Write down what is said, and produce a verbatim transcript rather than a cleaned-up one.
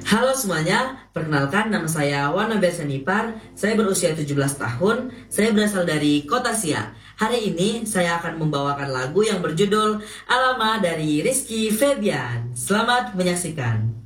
Halo semuanya, perkenalkan nama saya Wana Bersanipar. Saya berusia tujuh belas tahun. Saya berasal dari Kota Siak. Hari ini saya akan membawakan lagu yang berjudul Alama dari Rizky Febian. Selamat menyaksikan.